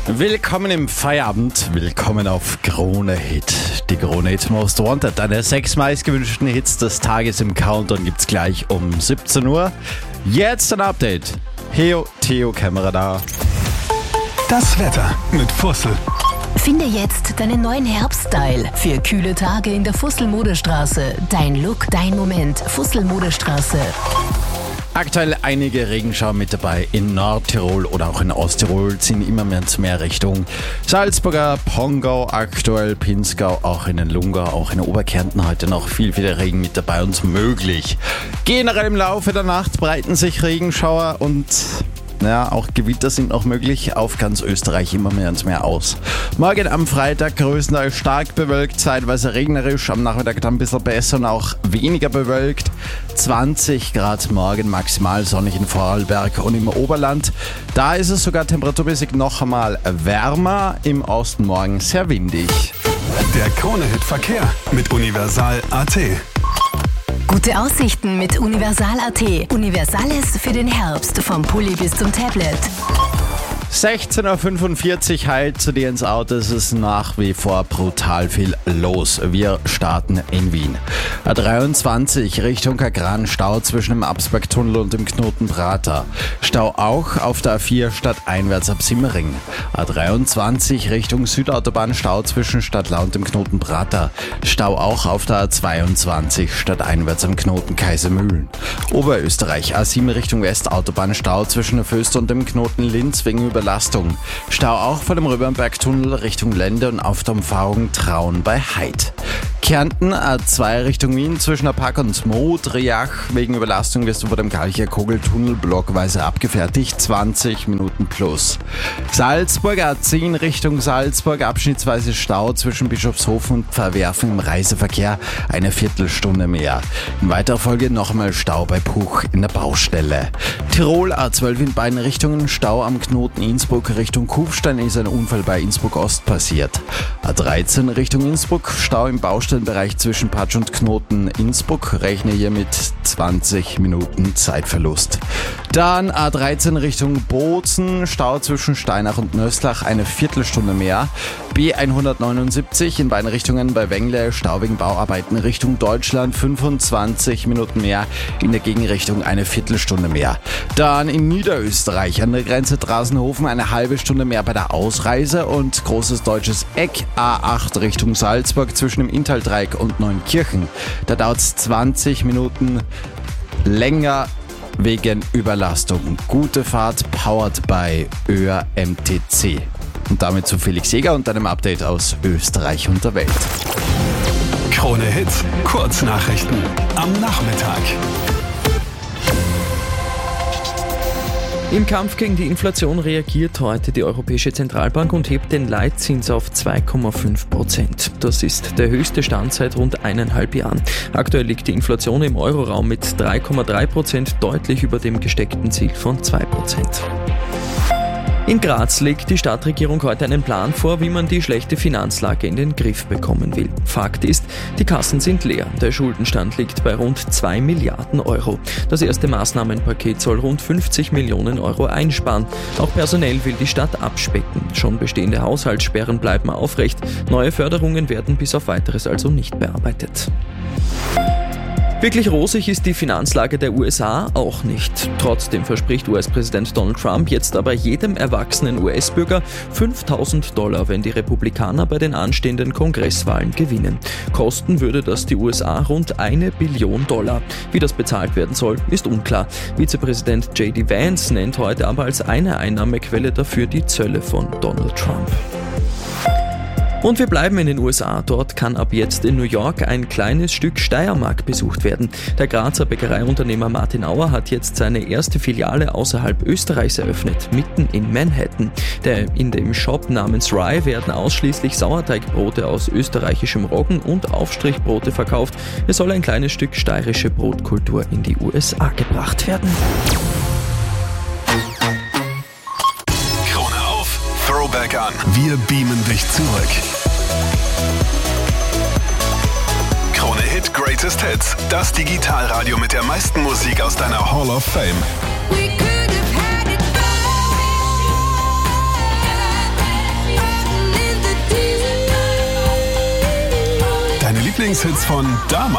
Willkommen im Feierabend, willkommen auf Krone Hit. Die Krone Hit Most Wanted, eine 6 meistgewünschten Hits des Tages im Countdown gibt's gleich um 17 Uhr. Jetzt ein Update. Theo Kämmerer da. Das Wetter mit Fussel. Finde jetzt deinen neuen Herbststyle für kühle Tage in der Fussel-Modestraße. Dein Look, dein Moment. Fussel-Modestraße. Aktuell einige Regenschauer mit dabei. In Nordtirol oder auch in Osttirol ziehen immer mehr zu mehr Richtung Salzburger, Pongau, aktuell Pinzgau, auch in den Lungau, auch in Oberkärnten heute noch viel Regen mit dabei und möglich. Generell im Laufe der Nacht breiten sich Regenschauer und auch Gewitter sind noch möglich auf ganz Österreich immer mehr und mehr aus. Morgen am Freitag größtenteils stark bewölkt, zeitweise regnerisch, am Nachmittag dann ein bisschen besser und auch weniger bewölkt. 20 Grad morgen, maximal sonnig in Vorarlberg und im Oberland. Da ist es sogar temperaturmäßig noch einmal wärmer, im Osten morgen sehr windig. Der Krone-Hit-Verkehr mit Universal.at. Gute Aussichten mit Universal.at. Universales für den Herbst, vom Pulli bis zum Tablet. 16.45 Uhr heilt zu dir ins Auto. Es ist nach wie vor brutal viel los. Wir starten in Wien. A23 Richtung Kagran, Stau zwischen dem Absbergtunnel und dem Knoten Prater. Stau auch auf der A4 stadteinwärts ab Simmering. A23 Richtung Südautobahn, Stau zwischen Stadtlau und dem Knoten Prater. Stau auch auf der A22 stadteinwärts am Knoten Kaisermühlen. Oberösterreich A7 Richtung Westautobahn, Stau zwischen der Föster und dem Knoten Linz wegen Überlastung. Stau auch vor dem Röbernbergtunnel Richtung Lende und auf der Umfahrung Traun bei Heid. Kärnten A2 Richtung Wien zwischen der Park und Mo-Driach. Wegen Überlastung wirst du vor dem Galcher Kogeltunnel blockweise abgefertigt. 20 Minuten plus. Salzburg A10 Richtung Salzburg. Abschnittsweise Stau zwischen Bischofshofen und Pfarrwerfen im Reiseverkehr. Eine Viertelstunde mehr. In weiterer Folge nochmal Stau bei Puch in der Baustelle. Tirol A12 in beiden Richtungen. Stau am Knoten Innsbruck Richtung Kufstein, ist ein Unfall bei Innsbruck Ost passiert. A13 Richtung Innsbruck. Stau im Baustellenbereich zwischen Patsch und Knoten Innsbruck. Rechne hier mit 20 Minuten Zeitverlust. Dann A13 Richtung Bozen. Stau zwischen Steinach und Nöslach, eine Viertelstunde mehr. B179 in beiden Richtungen bei Wengle. Stau wegen Bauarbeiten Richtung Deutschland. 25 Minuten mehr. In der Gegenrichtung eine Viertelstunde mehr. Dann in Niederösterreich an der Grenze Drasenhofen eine halbe Stunde mehr bei der Ausreise und großes deutsches Eck A8 Richtung Salzburg zwischen dem Inntal-Dreieck und Neunkirchen. Da dauert es 20 Minuten länger wegen Überlastung. Gute Fahrt, powered by ÖR MTC. Und damit zu Felix Jäger und einem Update aus Österreich und der Welt. Krone Hits, Kurznachrichten am Nachmittag. Im Kampf gegen die Inflation reagiert heute die Europäische Zentralbank und hebt den Leitzins auf 2,5%. Das ist der höchste Stand seit rund 1,5 Jahren. Aktuell liegt die Inflation im Euroraum mit 3,3% deutlich über dem gesteckten Ziel von 2%. In Graz legt die Stadtregierung heute einen Plan vor, wie man die schlechte Finanzlage in den Griff bekommen will. Fakt ist, die Kassen sind leer. Der Schuldenstand liegt bei rund 2 Milliarden Euro. Das erste Maßnahmenpaket soll rund 50 Millionen Euro einsparen. Auch personell will die Stadt abspecken. Schon bestehende Haushaltssperren bleiben aufrecht. Neue Förderungen werden bis auf Weiteres also nicht bearbeitet. Wirklich rosig ist die Finanzlage der USA auch nicht. Trotzdem verspricht US-Präsident Donald Trump jetzt aber jedem erwachsenen US-Bürger $5.000, wenn die Republikaner bei den anstehenden Kongresswahlen gewinnen. Kosten würde das die USA rund $1 Billion. Wie das bezahlt werden soll, ist unklar. Vizepräsident J.D. Vance nennt heute aber als eine Einnahmequelle dafür die Zölle von Donald Trump. Und wir bleiben in den USA. Dort kann ab jetzt in New York ein kleines Stück Steiermark besucht werden. Der Grazer Bäckereiunternehmer Martin Auer hat jetzt seine erste Filiale außerhalb Österreichs eröffnet, mitten in Manhattan. In dem Shop namens Rye werden ausschließlich Sauerteigbrote aus österreichischem Roggen und Aufstrichbrote verkauft. Es soll ein kleines Stück steirische Brotkultur in die USA gebracht werden. Krone auf, Throwback an. Wir beamen dich zurück. Krone Hit Greatest Hits, das Digitalradio mit der meisten Musik aus deiner Hall of Fame. Lieblingshits von damals.